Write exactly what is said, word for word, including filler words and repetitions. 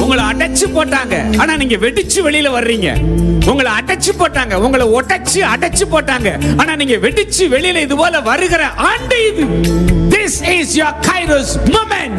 உங்களை அடைச்சு போட்டாங்க, ஆனா நீங்க வெடிச்சு வெளியில வர்றீங்க. உங்களை அடைச்சு போட்டாங்க, உங்களை ஒட்டச்சு அடைச்சு போட்டாங்க, ஆனா நீங்க வெடிச்சு வெளியில இது போல வருகிற ஆண்டு இது. This is your Kairos moment.